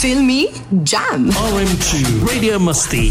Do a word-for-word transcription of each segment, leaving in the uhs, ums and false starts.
Filmy Jam. R M two Radio Musti.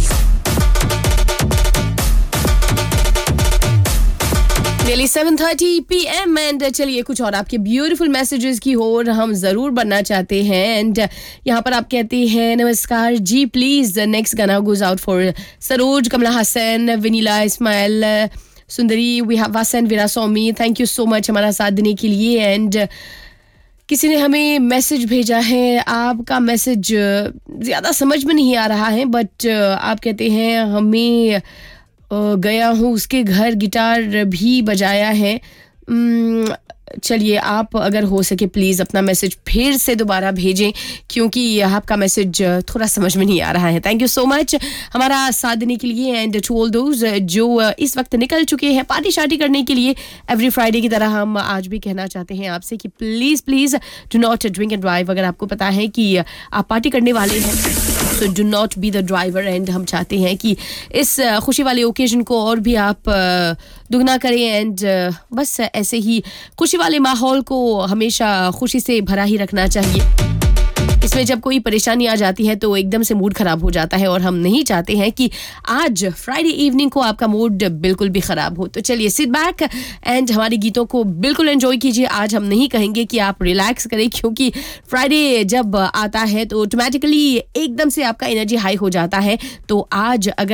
Nearly seven thirty p m and चलिए कुछ और आपके beautiful messages की ओर हम ज़रूर बनना चाहते हैं एंड यहाँ पर आप कहते हैं नमस्कार जी प्लीज़ नेक्स्ट गाना goes out for Saroj Kamala Hasan विनीला Ismail Sundari we have Vasan Veeraswamy thank you so much हमारा साथ देने के लिए एंड किसी ने हमें मैसेज भेजा है आपका मैसेज ज़्यादा समझ में नहीं आ रहा है बट आप कहते हैं हमें गया हूँ उसके घर गिटार भी बजाया है चलिए आप अगर हो सके प्लीज़ अपना मैसेज फिर से दोबारा भेजें क्योंकि आपका मैसेज थोड़ा समझ में नहीं आ रहा है थैंक यू सो मच हमारा साथ देने के लिए एंड टू ऑल दोज जो इस वक्त निकल चुके हैं पार्टी शार्टी करने के लिए एवरी फ्राइडे की तरह हम आज भी कहना चाहते हैं आपसे कि please please do not drink and drive अगर आपको पता है कि आप पार्टी करने वाले हैं so do not be the driver and हम चाहते हैं कि इस खुशी वाले ओकेजन को और भी आप दुगना करें एंड बस ऐसे ही खुशी वाले माहौल को हमेशा खुशी से भरा ही रखना चाहिए इसमें जब कोई परेशानी आ जाती है तो एकदम से मूड खराब हो जाता है और हम नहीं चाहते हैं कि आज फ्राइडे इवनिंग को आपका मूड बिल्कुल भी खराब हो तो चलिए सिट बैक एंड हमारे गीतों को बिल्कुल एंजॉय कीजिए आज हम नहीं कहेंगे कि आप रिलैक्स करें क्योंकि फ्राइडे जब आता है तो ऑटोमेटिकली एकदम से आपका एनर्जी हाई हो जाता है तो आज अगर